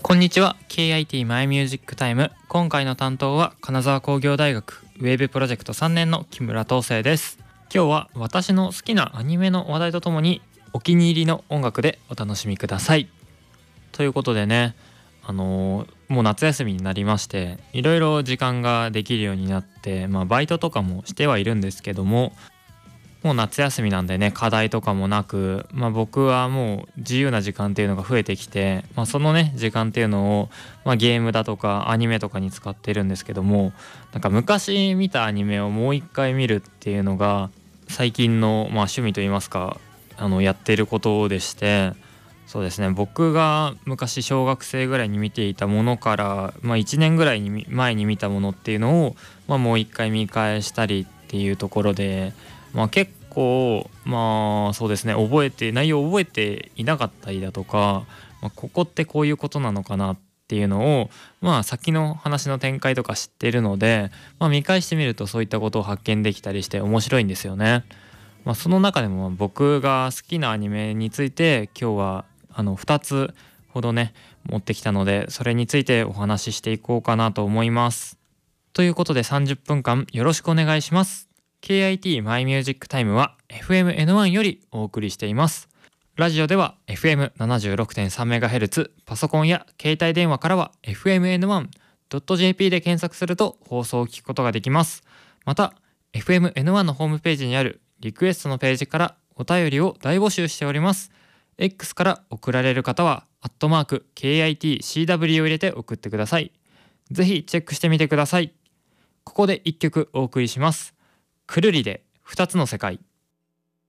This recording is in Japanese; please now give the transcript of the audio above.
こんにちは。 KIT マイミュージックタイム。今回の担当は金沢工業大学ウェブプロジェクト3年の木村東生です。今日は私の好きなアニメの話題とともにお気に入りの音楽でお楽しみください。ということでね、もう夏休みになりまして、いろいろ時間ができるようになって、バイトとかもしてはいるんですけども、もう夏休みなんでね、課題とかもなく、僕はもう自由な時間っていうのが増えてきて、そのね時間っていうのを、ゲームだとかアニメとかに使ってるんですけども、なんか昔見たアニメをもう一回見るっていうのが最近の、趣味といいますか、やってることでして、そうですね、僕が昔小学生ぐらいに見ていたものから、1年ぐらい前に見たものっていうのを、もう一回見返したりっていうところで、結構そうですね、内容を覚えていなかったりだとか、ここってこういうことなのかなっていうのを、先の話の展開とか知っているので、見返してみるとそういったことを発見できたりして面白いんですよね。その中でも僕が好きなアニメについて今日は2つほどね持ってきたので、それについてお話ししていこうかなと思います。ということで30分間よろしくお願いします。 KIT マイミュージックタイムは FMN1 よりお送りしています。ラジオでは FM76.3MHz、 パソコンや携帯電話からは FMN1.jp で検索すると放送を聞くことができます。また FMN1 のホームページにあるリクエストのページからお便りを大募集しております。 X から送られる方は@KITCW を入れて送ってください。ぜひチェックしてみてください。ここで1曲お送りします。くるりで2つの世界。